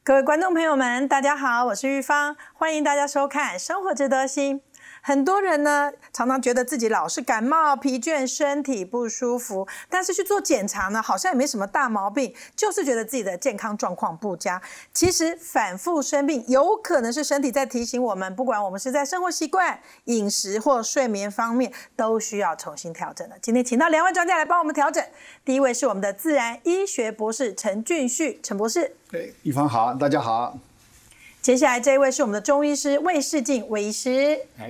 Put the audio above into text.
各位观众朋友们，大家好，我是玉芳，欢迎大家收看《生活值得心》。很多人呢，常常觉得自己老是感冒、疲倦、身体不舒服，但是去做检查呢，好像也没什么大毛病，就是觉得自己的健康状况不佳。其实反复生病，有可能是身体在提醒我们，不管我们是在生活习惯、饮食或睡眠方面，都需要重新调整的。今天请到2位专家来帮我们调整。第一位是我们的自然医学博士陈俊旭，陈博士。 对，玉芳好，大家好。 接下来这一位是我们的中医师魏世进魏医师。